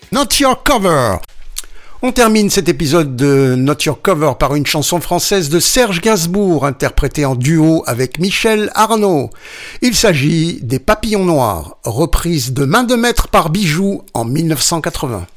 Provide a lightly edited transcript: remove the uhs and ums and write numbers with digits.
Not Your Cover. On termine cet épisode de Not Your Cover par une chanson française de Serge Gainsbourg, interprétée en duo avec Michel Arnaud. Il s'agit des Papillons Noirs, reprise de main de maître par Bijou en 1980.